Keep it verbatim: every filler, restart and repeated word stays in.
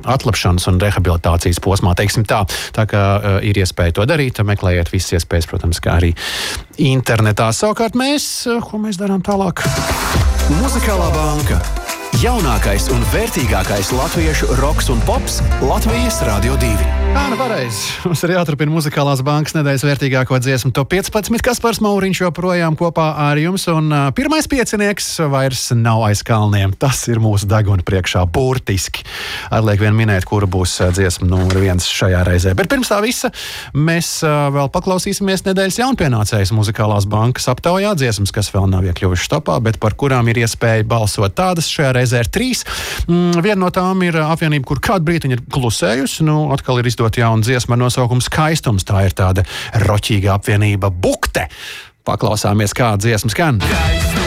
atlapšanas un rehabilitācijas posmā, teiksim tā. Tā kā uh, ir iespēja to darīt, meklējiet visas iespējas, protams, kā arī internetā. Savukārt mēs, uh, ko mēs darām tālāk? Muzikālā banka. Jaunākais un vērtīgākais latviešu roks un pops Latvijas Radio divi. Jā, nu pareizi. Mums ir jāturpina Muzikālās bankas nedēļas vērtīgāko dziesmu top piecpadsmit. Kaspars Mauriņš joprojām kopā ar jums. Un uh, pirmais piecinieks vairs nav aiz kalniem. Tas ir mūsu deguna priekšā burtiski. Atliek vien minēt, kura būs uh, dziesma numur viens šajā reizē. Bet pirms tā visa mēs uh, vēl paklausīsimies nedēļas jaunpienācējas Muzikālās bankas aptaujā. Dziesmas, kas vēl nav iekļuvušas topā, bet par kurām ir iespēja balsot tādas šajā reizē. Ir trīs. Mm, viena no tām ir apvienība, kur kādu brīdi viņa ir klusējusi. Nu, atkal ir izdot jauna dziesma ar nosaukumu Skaistums. Tā ir tāda roķīga apvienība Bukte. Paklausāmies, kā dziesma skan.